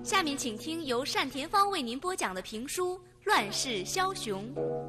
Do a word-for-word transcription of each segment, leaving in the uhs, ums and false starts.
下面请听由单田芳为您播讲的评书《乱世枭雄》。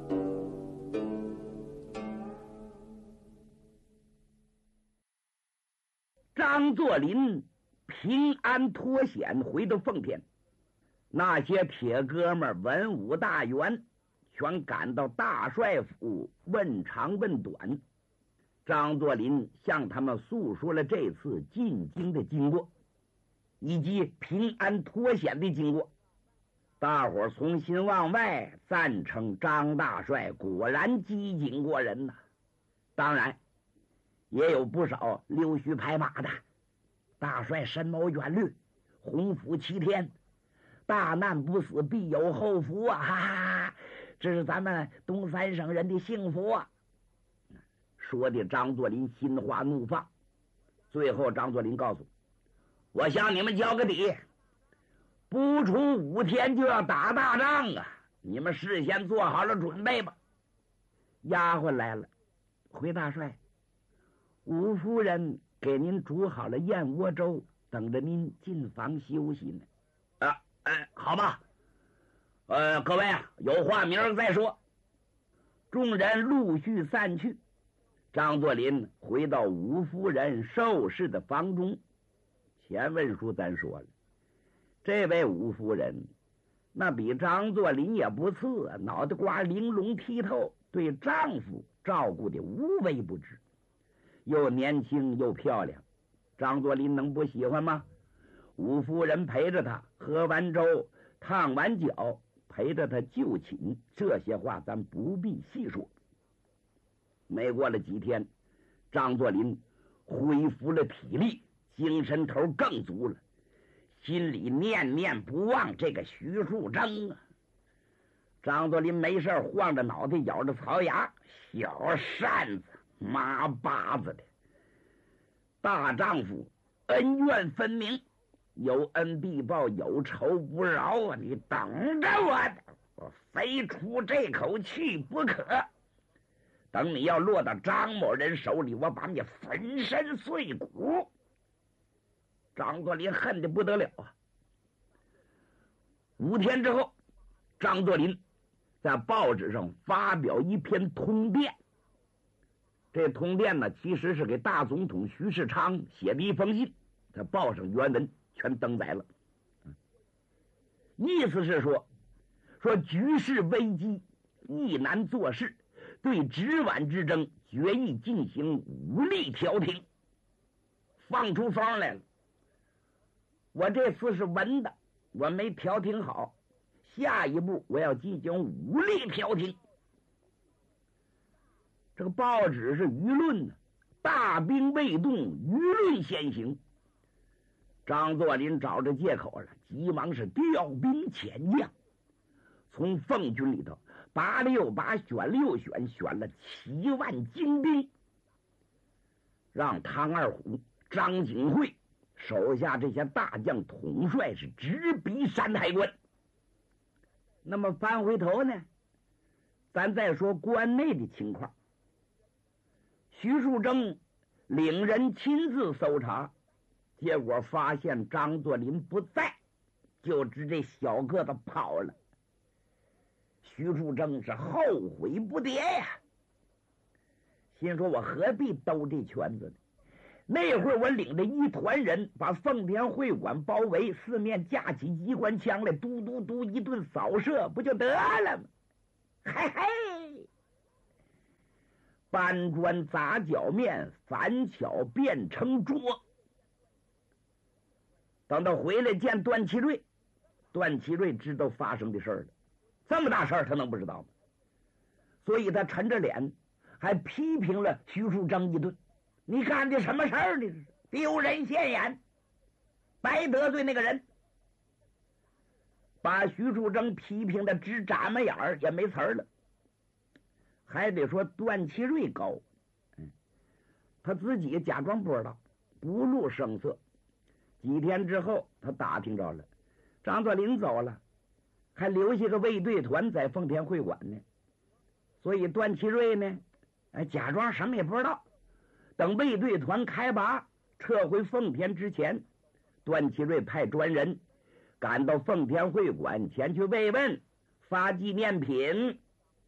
张作霖平安脱险回到奉天，那些铁哥们文武大员全赶到大帅府问长问短。张作霖向他们诉说了这次进京的经过以及平安脱险的经过。大伙儿从心往外赞称张大帅果然机警过人呐、啊。当然也有不少溜须拍马的，大帅深谋远虑，鸿福齐天，大难不死必有后福啊！哈哈，这是咱们东三省人的幸福啊！说的张作霖心花怒放。最后张作霖告诉我，向你们交个底，不出五天就要打大仗啊！你们事先做好了准备吧。丫鬟来了，回大帅，吴夫人给您煮好了燕窝粥，等着您进房休息呢。啊，哎，好吧。呃，各位啊，有话明儿再说。众人陆续散去。张作霖回到吴夫人受侍的房中。前文书咱说了，这位吴夫人那比张作霖也不次，脑袋瓜玲珑剔透，对丈夫照顾的无微不至，又年轻又漂亮，张作霖能不喜欢吗？吴夫人陪着他喝完粥，烫完脚，陪着他就寝，这些话咱不必细说。没过了几天，张作霖恢复了体力，精神头更足了，心里念念不忘这个徐树铮啊。张作霖没事晃着脑袋，咬着槽牙，小扇子妈巴子的。大丈夫恩怨分明，有恩必报，有仇不饶啊！你等着我的，我非出这口气不可。等你要落到张某人手里，我把你粉身碎骨。张作霖恨得不得了啊！五天之后，张作霖在报纸上发表一篇通电。这通电呢，其实是给大总统徐世昌写的一封信，在报上原文全登载了。意思是说，说局势危机，亦难做事，对直皖之争决意进行武力调停，放出风来了。我这次是文的，我没调停好，下一步我要进行武力调停。这个报纸是舆论呢，大兵未动，舆论先行。张作霖找着借口了，急忙是调兵遣将，从奉军里头拔了又拔，选了又选，选了七万精兵，让汤二虎、张景惠手下这些大将统帅是直逼山海关。那么翻回头呢，咱再说关内的情况。徐树铮领人亲自搜查，结果发现张作霖不在，就知这小个子跑了。徐树铮是后悔不迭呀，心说我何必兜这圈子呢？那会儿我领着一团人把奉天会馆包围，四面架起机关枪来，嘟嘟嘟一顿扫射，不就得了吗？嘿嘿，搬砖砸脚面，反巧变成桌。等到回来见段祺瑞，段祺瑞知道发生的事儿了，这么大事儿他能不知道吗？所以他沉着脸还批评了徐树铮一顿，你干的什么事儿呢？丢人现眼，白得罪那个人。把徐树铮批评的直眨巴眼儿，也没词儿了。还得说段祺瑞高，嗯，他自己假装不知道，不露声色。几天之后，他打听着了，张作霖走了，还留下个卫队团在奉天会馆呢。所以段祺瑞呢，哎，假装什么也不知道。等卫队团开拔撤回奉天之前，段祺瑞派专人赶到奉天会馆前去慰问，发纪念品，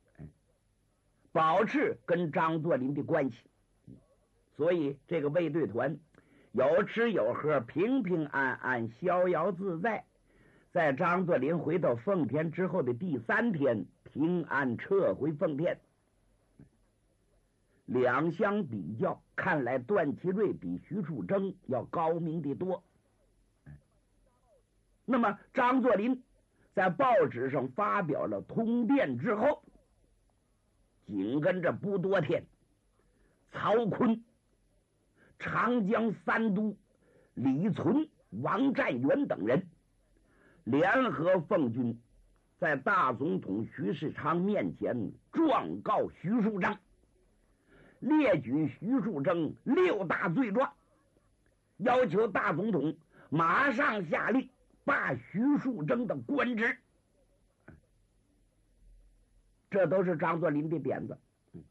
保持跟张作霖的关系。所以这个卫队团有吃有喝，平平安安，逍遥自在。在张作霖回到奉天之后的第三天，平安撤回奉天。两相比较，看来段祺瑞比徐树铮要高明得多。那么张作霖在报纸上发表了通电之后，紧跟着不多天，曹锟、长江三都李存、王占元等人联合奉军，在大总统徐世昌面前状告徐树铮，列举徐树铮六大罪状，要求大总统马上下令罢徐树铮的官职。这都是张作霖的点子。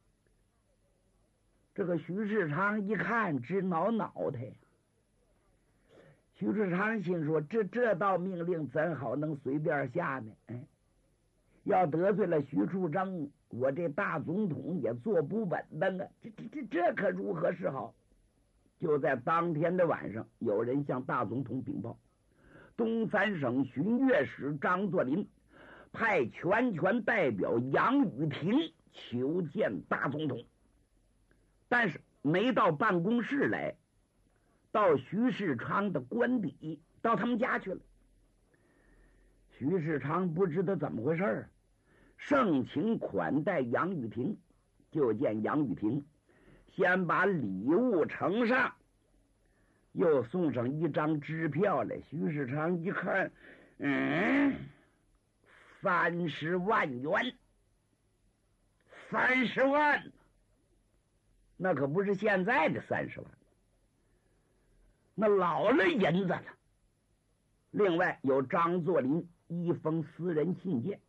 这个徐世昌一看直挠脑袋呀。徐世昌心说：这这道命令怎好能随便下呢？哎，要得罪了徐树铮，我这大总统也坐不稳当啊！这这这这可如何是好？就在当天的晚上，有人向大总统禀报，东三省巡阅使张作霖派全权代表杨雨婷求见大总统，但是没到办公室来，到徐世昌的官邸，到他们家去了。徐世昌不知道怎么回事儿，盛情款待杨雨婷，就见杨雨婷先把礼物呈上，又送上一张支票来。徐世昌一看，嗯，三十万元，三十万，那可不是现在的三十万，那老了银子了。另外有张作霖一封私人信件。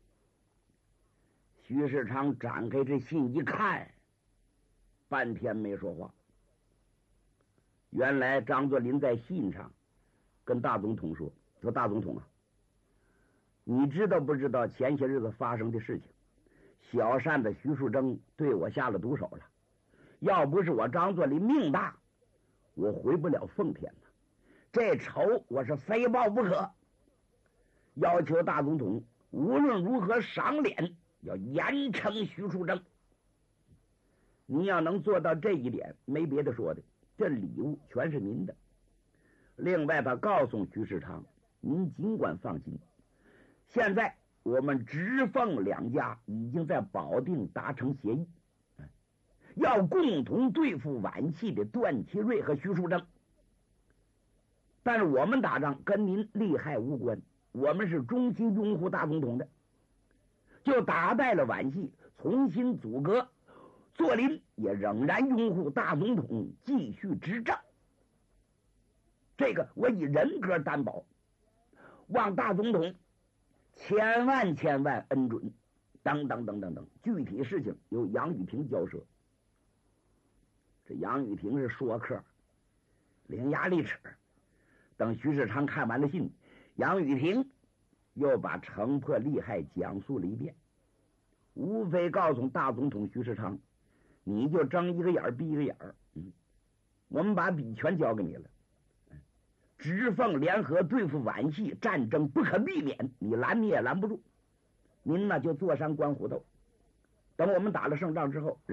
徐世昌展开这信一看，半天没说话。原来张作霖在信上跟大总统说：“说大总统啊，你知道不知道前些日子发生的事情？小善的徐树铮对我下了毒手了。要不是我张作霖命大，我回不了奉天了。这仇我是非报不可。要求大总统无论如何赏脸，要严惩徐树铮。你要能做到这一点，没别的说的，这礼物全是您的。另外他告诉徐世昌，您尽管放心，现在我们直奉两家已经在保定达成协议，要共同对付皖系的段祺瑞和徐树铮。但是我们打仗跟您利害无关，我们是衷心拥护大总统的，就打败了皖系，重新组阁，作霖也仍然拥护大总统继续执政。这个我以人格担保，望大总统千万千万恩准，等等等等等。具体事情由杨雨婷交涉。这杨雨婷是说客，伶牙俐齿。等徐世昌看完了信，杨雨婷又把城破利害讲述了一遍，无非告诉大总统徐世昌，你就睁一个眼儿闭一个眼儿，嗯，我们把笔全交给你了。直奉联合对付皖系，战争不可避免，你拦你也拦不住。您呢就坐山观虎斗，等我们打了胜仗之后。